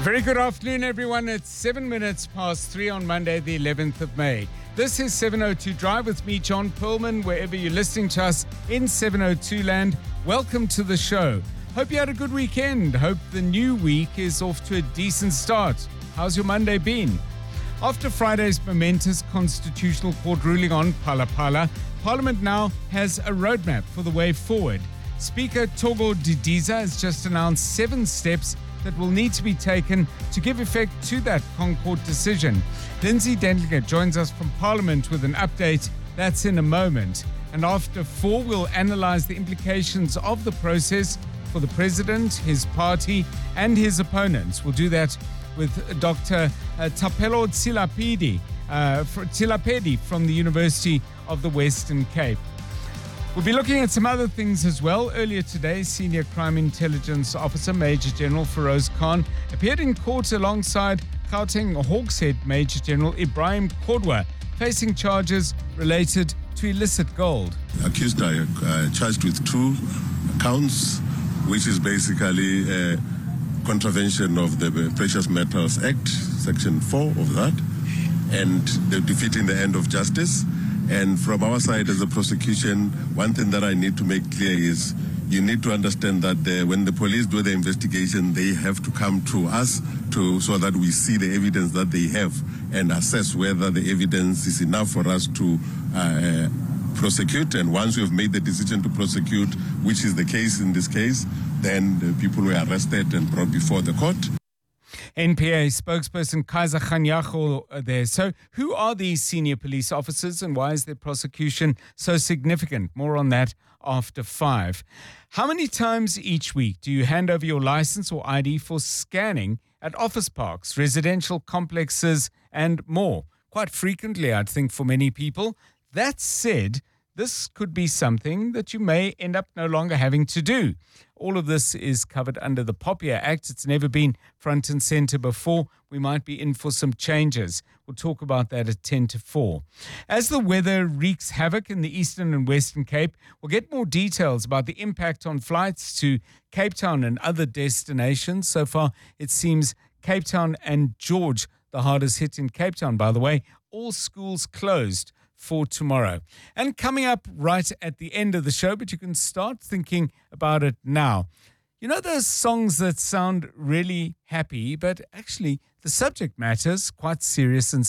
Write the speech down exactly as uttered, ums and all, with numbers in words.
Very good afternoon, everyone. It's seven minutes past three on Monday, the eleventh of May. This is seven oh two Drive with me, John Perlman, wherever you're listening to us in seven oh two land. Welcome to the show. Hope you had a good weekend. Hope the new week is off to a decent start. How's your Monday been? After Friday's momentous Constitutional Court ruling on Phala Phala, Parliament now has a roadmap for the way forward. Speaker Togo Didiza has just announced seven steps that will need to be taken to give effect to that Concord decision. Lindsay Dendlinger joins us from Parliament with an update. That's in a moment. And after four, we'll analyse the implications of the process for the President, his party and his opponents. We'll do that with Doctor Thapelo Tsilapedi, uh, Tsilapedi from the University of the Western Cape. We'll be looking at some other things as well. Earlier today, Senior Crime Intelligence Officer Major General Feroz Khan appeared in court alongside Gauteng Hawkshead Major General Ibrahim Kodwa, facing charges related to illicit gold. Accused are uh, charged with two counts, which is basically a contravention of the Precious Metals Act, Section four of that, and the defeating the end of justice. And from our side as a prosecution, one thing that I need to make clear is you need to understand that the, when the police do the investigation, they have to come to us to so that we see the evidence that they have and assess whether the evidence is enough for us to uh, prosecute. And once we have made the decision to prosecute, which is the case in this case, then the people were arrested and brought before the court. N P A spokesperson Kaiser Kganyago there. So who are these senior police officers and why is their prosecution so significant? More on that after five. How many times each week do you hand over your license or I D for scanning at office parks, residential complexes and more? Quite frequently, I'd think, for many people. That said, this could be something that you may end up no longer having to do. All of this is covered under the POPIA Act. It's never been front and center before. We might be in for some changes. We'll talk about that at ten to four. As the weather wreaks havoc in the Eastern and Western Cape, we'll get more details about the impact on flights to Cape Town and other destinations. So far, it seems Cape Town and George, the hardest hit in Cape Town, by the way. All schools closed for tomorrow. And coming up right at the end of the show, but you can start thinking about it now. You know those songs that sound really happy, but actually the subject matter's quite serious and